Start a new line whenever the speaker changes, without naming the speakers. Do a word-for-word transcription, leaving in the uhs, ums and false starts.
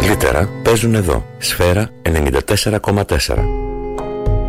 καλύτερα παίζουν εδώ. Σφαίρα ενενήντα τέσσερα κόμμα τέσσερα.